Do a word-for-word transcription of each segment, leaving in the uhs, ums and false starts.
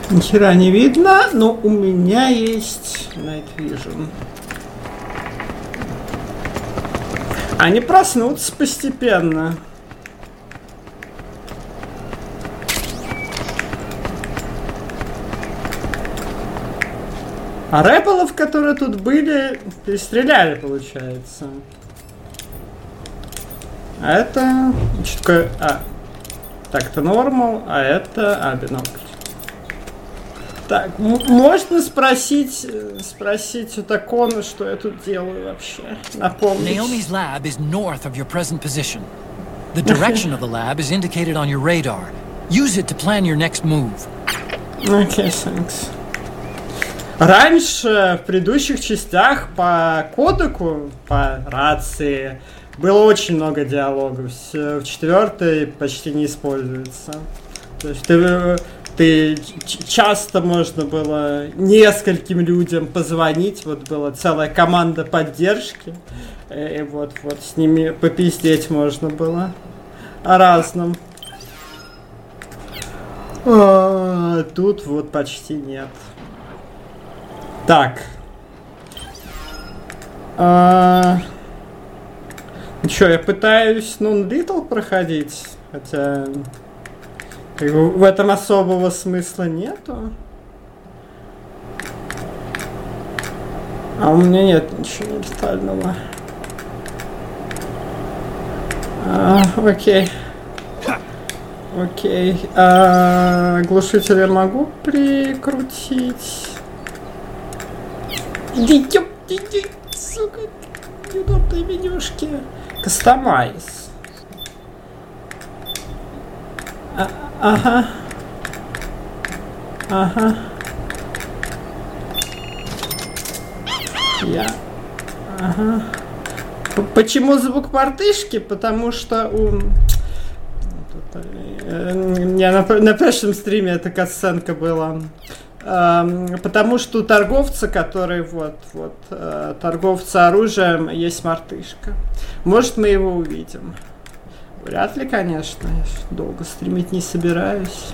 Ни хера не видно, но у меня есть Night Vision. Они проснутся постепенно. А рэпелов, которые тут были, перестреляли, получается. А это... Что такое? А. Так, это нормал, а это... А, бинокль. Так, можно спросить... Спросить у Такона, что я тут делаю вообще? Напомнить. Naomi's lab is north of your present position. The direction of the lab is indicated on your radar. Use it to plan your next move. Okay, thanks. Раньше, в предыдущих частях, по кодеку, по рации, было очень много диалогов. В четвертой почти не используется. То есть ты, ты часто можно было нескольким людям позвонить. Вот была целая команда поддержки. И вот, вот с ними попиздеть можно было. О разном. А, тут вот почти нет. Так. А... Ну что, я пытаюсь Non-Lethal проходить, хотя как бы, в этом особого смысла нету. А у меня нет ничего нелетального. А, окей. Окей. А, глушитель я могу прикрутить? Иди, иди, сука, неудобные менюшки. Кастомайз. А, ага. Ага. Я. Ага. Почему звук мартышки? Потому что у... У меня на, на прошлом стриме эта касценка была. Потому что у торговца, который вот, вот, торговца оружием, есть мартышка. Может, мы его увидим. Вряд ли, конечно. Я долго стримить не собираюсь.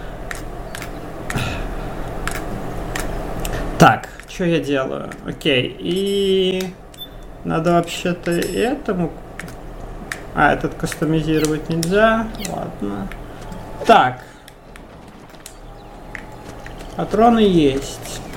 Так, что я делаю? Окей, и... Надо вообще-то этому... А, этот кастомизировать нельзя. Ладно. Так. Патроны есть.